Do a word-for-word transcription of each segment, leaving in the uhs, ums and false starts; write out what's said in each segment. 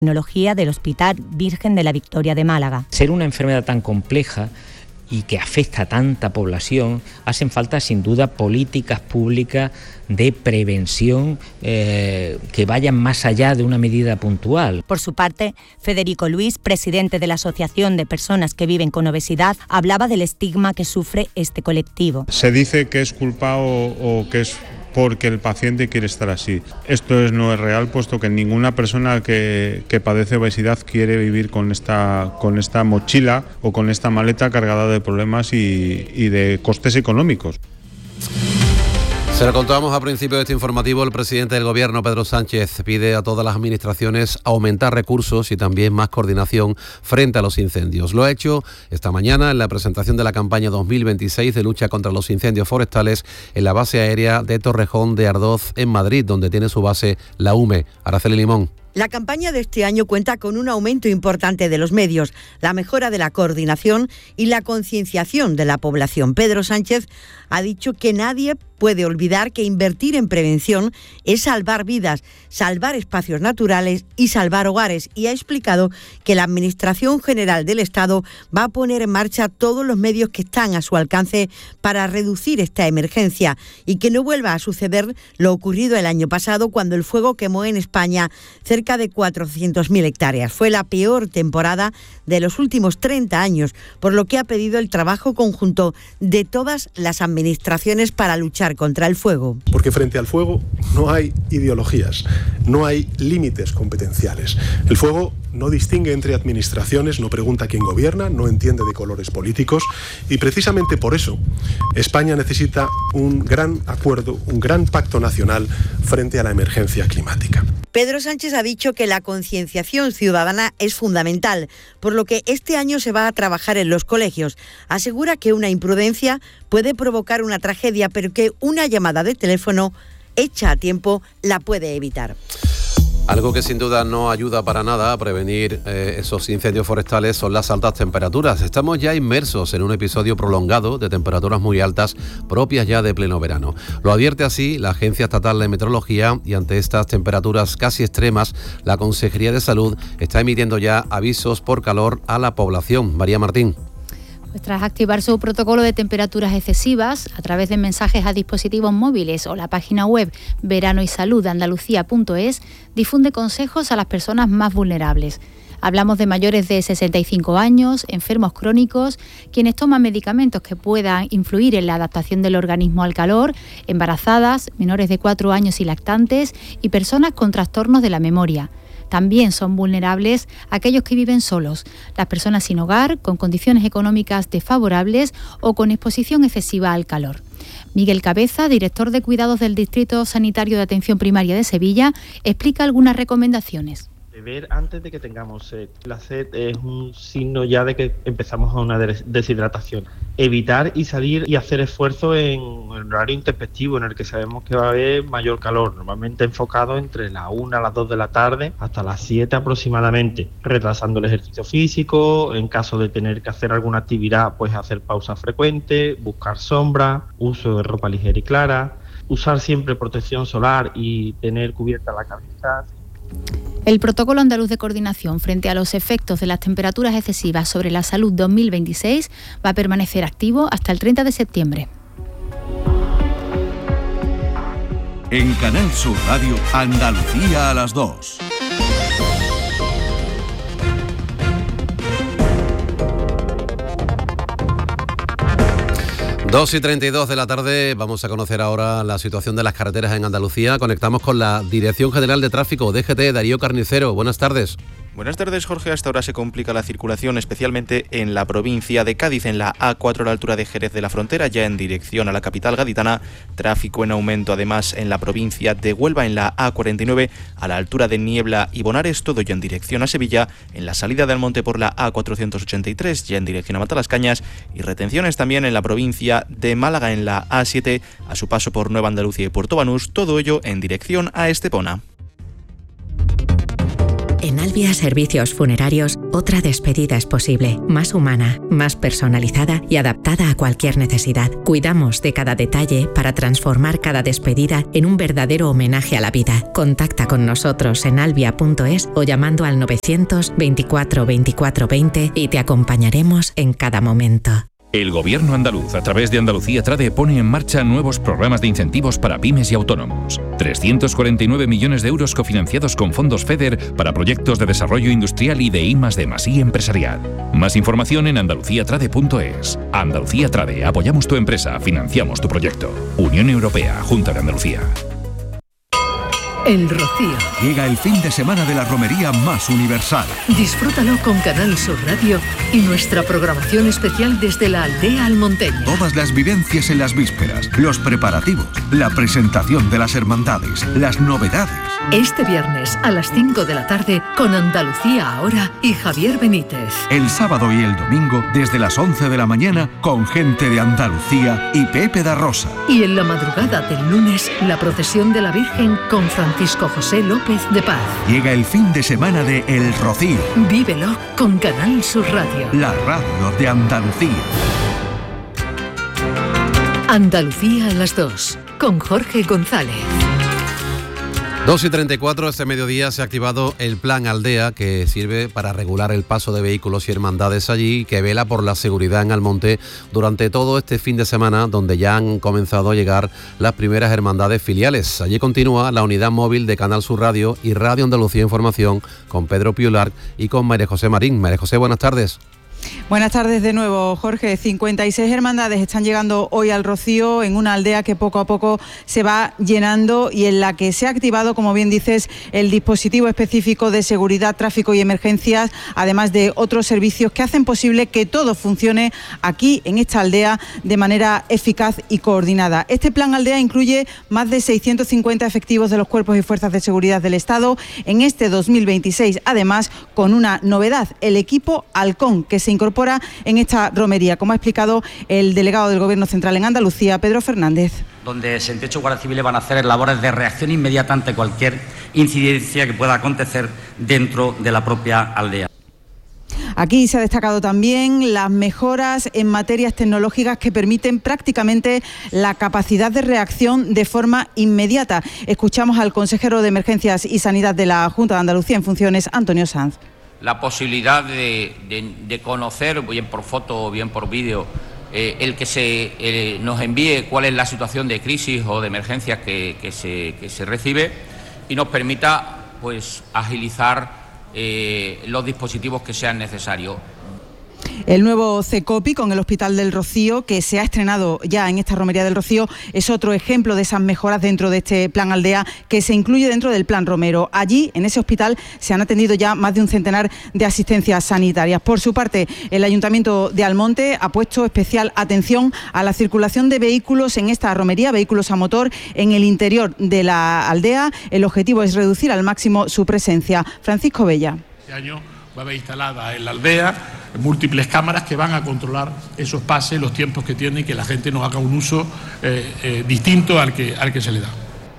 tecnología del Hospital Virgen de la Victoria de Málaga. Ser una enfermedad tan compleja y que afecta a tanta población, hacen falta sin duda políticas públicas de prevención eh, que vayan más allá de una medida puntual. Por su parte, Federico Luis, presidente de la Asociación de Personas que Viven con Obesidad, hablaba del estigma que sufre este colectivo. Se dice que es culpa o, o que es porque el paciente quiere estar así. Esto es, no es real, puesto que ninguna persona que, que padece obesidad quiere vivir con esta, con esta mochila o con esta maleta cargada de problemas y, y de costes económicos. Se lo contábamos al principio de este informativo, el presidente del Gobierno, Pedro Sánchez, pide a todas las administraciones aumentar recursos y también más coordinación frente a los incendios. Lo ha hecho esta mañana en la presentación de la campaña dos mil veintiséis de lucha contra los incendios forestales en la base aérea de Torrejón de Ardoz, en Madrid, donde tiene su base la U M E. Araceli Limón. La campaña de este año cuenta con un aumento importante de los medios, la mejora de la coordinación y la concienciación de la población. Pedro Sánchez ha dicho que nadie puede olvidar que invertir en prevención es salvar vidas, salvar espacios naturales y salvar hogares, y ha explicado que la Administración General del Estado va a poner en marcha todos los medios que están a su alcance para reducir esta emergencia y que no vuelva a suceder lo ocurrido el año pasado, cuando el fuego quemó en España cerca de cuatrocientas mil hectáreas. Fue la peor temporada de los últimos treinta años, por lo que ha pedido el trabajo conjunto de todas las administraciones para luchar contra el fuego. Porque frente al fuego no hay ideologías, no hay límites competenciales. El fuego no distingue entre administraciones, no pregunta quién gobierna, no entiende de colores políticos, y precisamente por eso España necesita un gran acuerdo, un gran pacto nacional frente a la emergencia climática. Pedro Sánchez ha dicho que la concienciación ciudadana es fundamental, por lo que este año se va a trabajar en los colegios. Asegura que una imprudencia puede provocar una tragedia, pero que una llamada de teléfono hecha a tiempo la puede evitar. Algo que sin duda no ayuda para nada a prevenir eh, esos incendios forestales son las altas temperaturas. Estamos ya inmersos en un episodio prolongado de temperaturas muy altas, propias ya de pleno verano. Lo advierte así la Agencia Estatal de Meteorología, y ante estas temperaturas casi extremas, la Consejería de Salud está emitiendo ya avisos por calor a la población. María Martín. Pues tras activar su protocolo de temperaturas excesivas a través de mensajes a dispositivos móviles o la página web verano y salud andalucía punto es, difunde consejos a las personas más vulnerables. Hablamos de mayores de sesenta y cinco años, enfermos crónicos, quienes toman medicamentos que puedan influir en la adaptación del organismo al calor, embarazadas, menores de cuatro años y lactantes y personas con trastornos de la memoria. También son vulnerables aquellos que viven solos, las personas sin hogar, con condiciones económicas desfavorables o con exposición excesiva al calor. Miguel Cabeza, director de Cuidados del Distrito Sanitario de Atención Primaria de Sevilla, explica algunas recomendaciones. Beber antes de que tengamos sed. La sed es un signo ya de que empezamos a una deshidratación. Evitar y salir y hacer esfuerzo en el horario intempestivo, en el que sabemos que va a haber mayor calor, normalmente enfocado entre la una a las dos de la tarde hasta las siete aproximadamente, retrasando el ejercicio físico. En caso de tener que hacer alguna actividad, pues hacer pausas frecuentes, buscar sombra, uso de ropa ligera y clara, usar siempre protección solar y tener cubierta la cabeza. El Protocolo Andaluz de Coordinación frente a los efectos de las temperaturas excesivas sobre la salud dos mil veintiséis va a permanecer activo hasta el treinta de septiembre. En Canal Sur Radio, Andalucía a las dos. dos y treinta y dos de la tarde, vamos a conocer ahora la situación de las carreteras en Andalucía. Conectamos con la Dirección General de Tráfico, D G T, Darío Carnicero. Buenas tardes. Buenas tardes, Jorge. Hasta ahora se complica la circulación, especialmente en la provincia de Cádiz, en la A cuatro a la altura de Jerez de la Frontera, ya en dirección a la capital gaditana. Tráfico en aumento, además, en la provincia de Huelva, en la A cuarenta y nueve, a la altura de Niebla y Bonares, todo ya en dirección a Sevilla, en la salida de Almonte por la A cuatrocientos ochenta y tres, ya en dirección a Matalascañas, y retenciones también en la provincia de Málaga, en la A siete, a su paso por Nueva Andalucía y Puerto Banús, todo ello en dirección a Estepona. En Albia Servicios Funerarios, otra despedida es posible, más humana, más personalizada y adaptada a cualquier necesidad. Cuidamos de cada detalle para transformar cada despedida en un verdadero homenaje a la vida. Contacta con nosotros en albia punto es o llamando al novecientos veinticuatro veinticuatro veinte y te acompañaremos en cada momento. El Gobierno andaluz, a través de Andalucía Trade, pone en marcha nuevos programas de incentivos para pymes y autónomos. trescientos cuarenta y nueve millones de euros cofinanciados con fondos FEDER para proyectos de desarrollo industrial y de I más D más I empresarial. Más información en andalucía trade punto es. Andalucía Trade, apoyamos tu empresa, financiamos tu proyecto. Unión Europea, Junta de Andalucía. El Rocío. Llega el fin de semana de la romería más universal. Disfrútalo con Canal Sur Radio y nuestra programación especial desde la aldea almonteña. Todas las vivencias en las vísperas, los preparativos, la presentación de las hermandades, las novedades. Este viernes a las cinco de la tarde con Andalucía Ahora y Javier Benítez. El sábado y el domingo desde las once de la mañana con gente de Andalucía y Pepe da Rosa. Y en la madrugada del lunes la procesión de la Virgen con Francisco José López de Paz. Llega el fin de semana de El Rocío. Vívelo con Canal Sur Radio. La radio de Andalucía. Andalucía a las dos con Jorge González. dos y treinta y cuatro, este mediodía se ha activado el Plan Aldea, que sirve para regular el paso de vehículos y hermandades allí, que vela por la seguridad en Almonte durante todo este fin de semana, donde ya han comenzado a llegar las primeras hermandades filiales. Allí continúa la unidad móvil de Canal Sur Radio y Radio Andalucía Información con Pedro Piular y con María José Marín. María José, buenas tardes. Buenas tardes de nuevo, Jorge. cincuenta y seis hermandades están llegando hoy al Rocío, en una aldea que poco a poco se va llenando y en la que se ha activado, como bien dices, el dispositivo específico de seguridad, tráfico y emergencias, además de otros servicios que hacen posible que todo funcione aquí en esta aldea de manera eficaz y coordinada. Este plan aldea incluye más de seiscientos cincuenta efectivos de los cuerpos y fuerzas de seguridad del Estado en este dos mil veintiséis, además con una novedad, el equipo Halcón, que se incorpora en esta romería, como ha explicado el delegado del Gobierno Central en Andalucía, Pedro Fernández. Donde setenta y ocho guardias civiles van a hacer labores de reacción inmediata ante cualquier incidencia que pueda acontecer dentro de la propia aldea. Aquí se ha destacado también las mejoras en materias tecnológicas que permiten prácticamente la capacidad de reacción de forma inmediata. Escuchamos al consejero de Emergencias y Sanidad de la Junta de Andalucía en funciones, Antonio Sanz. La posibilidad de, de, de conocer, bien por foto o bien por vídeo, eh, el que se eh, nos envíe cuál es la situación de crisis o de emergencias que, que, se, que se recibe y nos permita pues agilizar eh, los dispositivos que sean necesarios. El nuevo CECOPI con el Hospital del Rocío, que se ha estrenado ya en esta romería del Rocío, es otro ejemplo de esas mejoras dentro de este plan aldea que se incluye dentro del plan Romero. Allí, en ese hospital, se han atendido ya más de un centenar de asistencias sanitarias. Por su parte, el Ayuntamiento de Almonte ha puesto especial atención a la circulación de vehículos en esta romería, vehículos a motor en el interior de la aldea. El objetivo es reducir al máximo su presencia. Francisco Bella. Este año va a haber instalada en la aldea múltiples cámaras que van a controlar esos pases, los tiempos que tiene y que la gente no haga un uso eh, eh, distinto al que, al que se le da.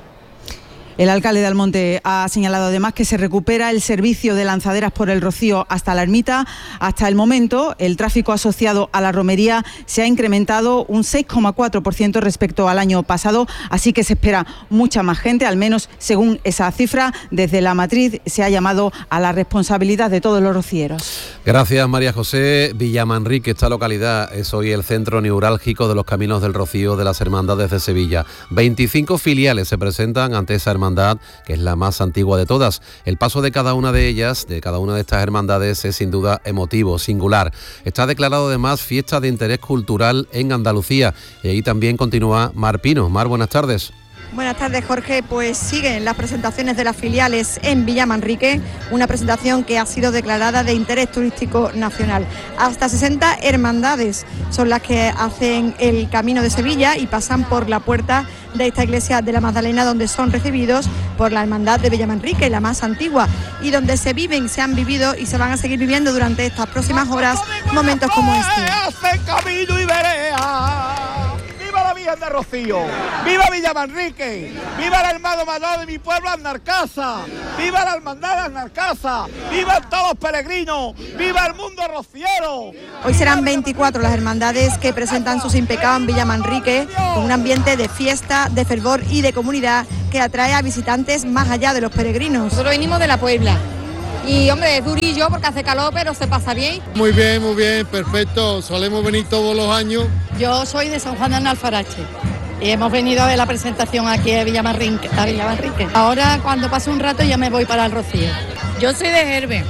El alcalde de Almonte ha señalado además que se recupera el servicio de lanzaderas por el Rocío hasta la ermita. Hasta el momento, el tráfico asociado a la romería se ha incrementado un seis coma cuatro por ciento respecto al año pasado, así que se espera mucha más gente, al menos según esa cifra. Desde la matriz se ha llamado a la responsabilidad de todos los rocieros. Gracias, María José. Villamanrique, esta localidad es hoy el centro neurálgico de los Caminos del Rocío de las Hermandades de Sevilla. veinticinco filiales se presentan ante esa hermandad, que es la más antigua de todas. El paso de cada una de ellas, de cada una de estas hermandades, es sin duda emotivo, singular. Está declarado además fiesta de interés cultural en Andalucía. Y ahí también continúa Mar Pino. Mar, buenas tardes. Buenas tardes, Jorge. Pues siguen las presentaciones de las filiales en Villamanrique, una presentación que ha sido declarada de interés turístico nacional. Hasta sesenta hermandades son las que hacen el Camino de Sevilla y pasan por la puerta de esta iglesia de la Magdalena, donde son recibidos por la Hermandad de Villamanrique, la más antigua, y donde se viven, se han vivido y se van a seguir viviendo durante estas próximas horas momentos como este. Camino y vereda. ¡Viva la Virgen Virgen de Rocío, viva Villamanrique, viva el hermano mayor de mi pueblo, Alnarcasa, viva la hermandad de Alnarcasa, vivan todos los peregrinos, viva el mundo rociero. Hoy serán veinticuatro las hermandades que presentan sus impecados en Villamanrique, con un ambiente de fiesta, de fervor y de comunidad que atrae a visitantes más allá de los peregrinos. Nosotros venimos de la Puebla. Y hombre, es durillo porque hace calor, pero se pasa bien. Muy bien, muy bien, perfecto. Solemos venir todos los años. Yo soy de San Juan de Alfarache y hemos venido a ver la presentación aquí a Villamanrique. A Villamanrique. Ahora, cuando pase un rato, ya me voy para el Rocío. Yo soy de Gerbe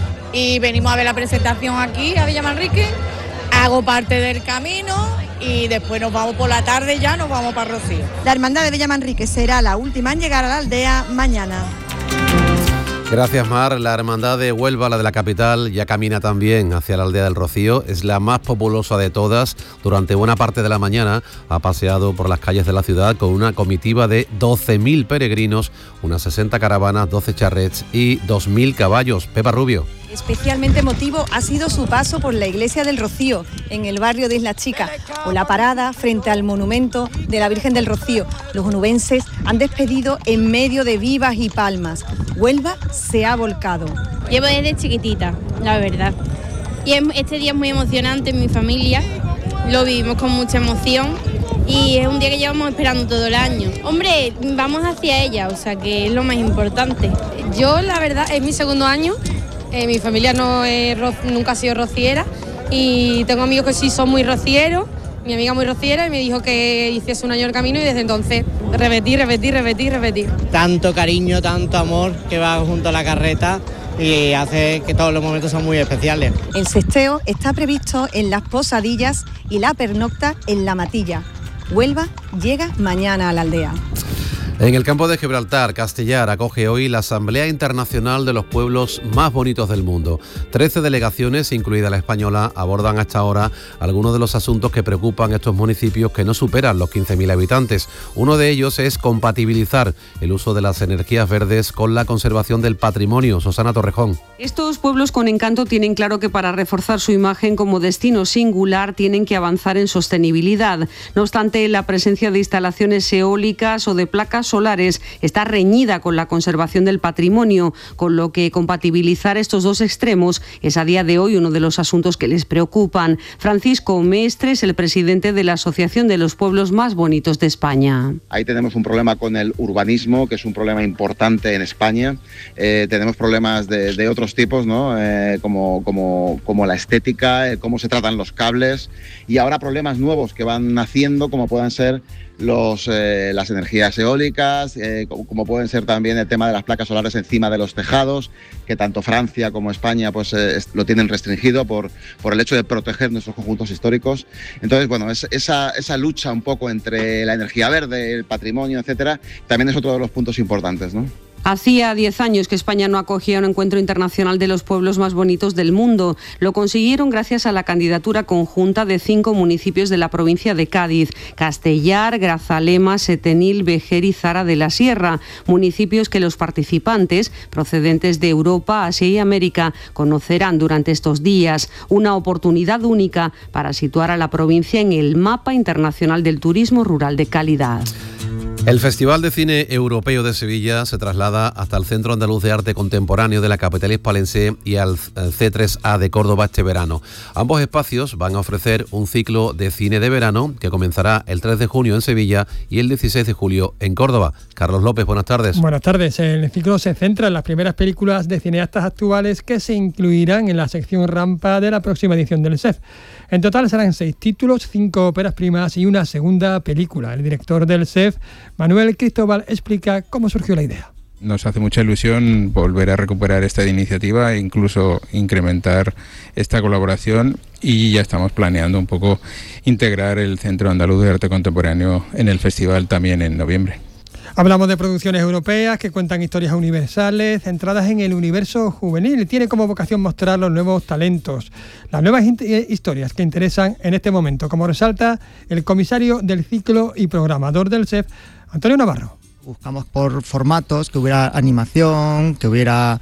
y venimos a ver la presentación aquí a Villamanrique. Hago parte del camino y después nos vamos por la tarde, ya nos vamos para Rocío. La hermandad de Villamanrique será la última en llegar a la aldea mañana. Gracias, Mar. La hermandad de Huelva, la de la capital, ya camina también hacia la aldea del Rocío. Es la más populosa de todas. Durante buena parte de la mañana ha paseado por las calles de la ciudad con una comitiva de doce mil peregrinos, unas sesenta caravanas, doce charrets y dos mil caballos. Pepa Rubio. Especialmente emotivo ha sido su paso por la iglesia del Rocío, en el barrio de Isla Chica, o la parada frente al monumento de la Virgen del Rocío. Los onubenses han despedido en medio de vivas y palmas. Huelva se ha volcado. Llevo desde chiquitita, la verdad. Y este día es muy emocionante en mi familia, lo vivimos con mucha emoción y es un día que llevamos esperando todo el año. Hombre, vamos hacia ella, o sea que es lo más importante. Yo, la verdad, es mi segundo año. Eh, mi familia no es, nunca ha sido rociera y tengo amigos que sí son muy rocieros. Mi amiga muy rociera y me dijo que hiciese un año el camino y desde entonces repetí, repetí, repetí, repetí. Tanto cariño, tanto amor que va junto a la carreta y hace que todos los momentos son muy especiales. El sesteo está previsto en las Posadillas y la pernocta en La Matilla. Huelva llega mañana a la aldea. En el campo de Gibraltar, Castellar acoge hoy la Asamblea Internacional de los Pueblos Más Bonitos del Mundo. Trece delegaciones, incluida la española, abordan hasta ahora algunos de los asuntos que preocupan a estos municipios que no superan los quince mil habitantes. Uno de ellos es compatibilizar el uso de las energías verdes con la conservación del patrimonio. Susana Torrejón. Estos pueblos con encanto tienen claro que para reforzar su imagen como destino singular tienen que avanzar en sostenibilidad. No obstante, la presencia de instalaciones eólicas o de placas solares está reñida con la conservación del patrimonio, con lo que compatibilizar estos dos extremos es a día de hoy uno de los asuntos que les preocupan. Francisco Mestres, el presidente de la Asociación de los Pueblos Más Bonitos de España. Ahí tenemos un problema con el urbanismo, que es un problema importante en España. Eh, tenemos problemas de, de otros tipos, ¿no? Eh, como, como, como la estética, eh, cómo se tratan los cables, y ahora problemas nuevos que van naciendo, como puedan ser Los, eh, las energías eólicas, eh, como, como pueden ser también el tema de las placas solares encima de los tejados, que tanto Francia como España pues, eh, lo tienen restringido por, por el hecho de proteger nuestros conjuntos históricos. Entonces, bueno, es, esa, esa lucha un poco entre la energía verde, el patrimonio, etcétera, también es otro de los puntos importantes, ¿no? Hacía diez años que España no acogía un encuentro internacional de los pueblos más bonitos del mundo. Lo consiguieron gracias a la candidatura conjunta de cinco municipios de la provincia de Cádiz: Castellar, Grazalema, Setenil, Vejer y Zara de la Sierra. Municipios que los participantes, procedentes de Europa, Asia y América, conocerán durante estos días. Una oportunidad única para situar a la provincia en el mapa internacional del turismo rural de calidad. El Festival de Cine Europeo de Sevilla se traslada hasta el Centro Andaluz de Arte Contemporáneo de la capital hispalense y al C tres A de Córdoba este verano. Ambos espacios van a ofrecer un ciclo de cine de verano que comenzará el tres de junio en Sevilla y el dieciséis de julio en Córdoba. Carlos López, buenas tardes. Buenas tardes. El ciclo se centra en las primeras películas de cineastas actuales que se incluirán en la sección rampa de la próxima edición del S E F. En total serán seis títulos, cinco óperas primas y una segunda película. El director del S E F, Manuel Cristóbal, explica cómo surgió la idea. Nos hace mucha ilusión volver a recuperar esta iniciativa e incluso incrementar esta colaboración, y ya estamos planeando un poco integrar el Centro Andaluz de Arte Contemporáneo en el festival también en noviembre. Hablamos de producciones europeas que cuentan historias universales centradas en el universo juvenil. Tiene como vocación mostrar los nuevos talentos, las nuevas historias que interesan en este momento, como resalta el comisario del ciclo y programador del S E F, Antonio Navarro. Buscamos por formatos que hubiera animación, que hubiera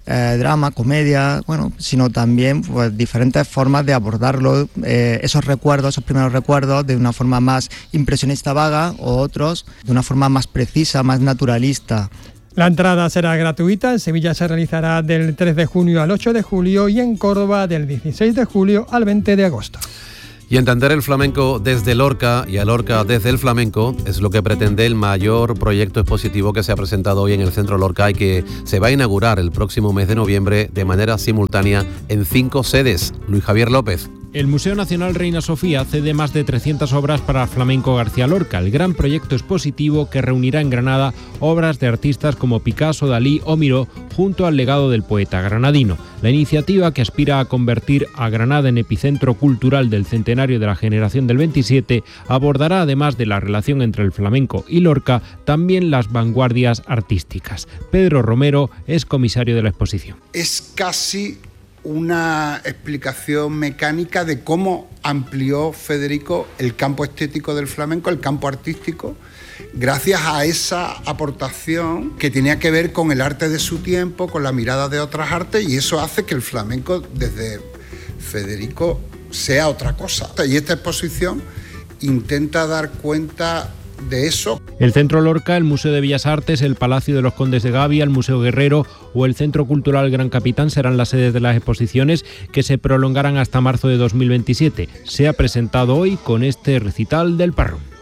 eh, drama, comedia, bueno, sino también pues, diferentes formas de abordarlo, eh, esos recuerdos, esos primeros recuerdos, de una forma más impresionista vaga o otros de una forma más precisa, más naturalista. La entrada será gratuita, en Sevilla se realizará del tres de junio al ocho de julio y en Córdoba del dieciséis de julio al veinte de agosto. Y entender el flamenco desde Lorca y a Lorca desde el flamenco es lo que pretende el mayor proyecto expositivo que se ha presentado hoy en el Centro Lorca y que se va a inaugurar el próximo mes de noviembre de manera simultánea en cinco sedes. Luis Javier López. El Museo Nacional Reina Sofía cede más de trescientas obras para Flamenco García Lorca, el gran proyecto expositivo que reunirá en Granada obras de artistas como Picasso, Dalí o Miró, junto al legado del poeta granadino. La iniciativa, que aspira a convertir a Granada en epicentro cultural del centenario de la generación del veintisiete, abordará, además de la relación entre el flamenco y Lorca, también las vanguardias artísticas. Pedro Romero es comisario de la exposición. Es casi una explicación mecánica de cómo amplió Federico el campo estético del flamenco, el campo artístico, gracias a esa aportación que tenía que ver con el arte de su tiempo, con la mirada de otras artes, y eso hace que el flamenco desde Federico sea otra cosa. Y esta exposición intenta dar cuenta de eso. El Centro Lorca, el Museo de Bellas Artes, el Palacio de los Condes de Gavia, el Museo Guerrero o el Centro Cultural Gran Capitán serán las sedes de las exposiciones, que se prolongarán hasta marzo de dos mil veintisiete. Se ha presentado hoy con este recital del Parrón.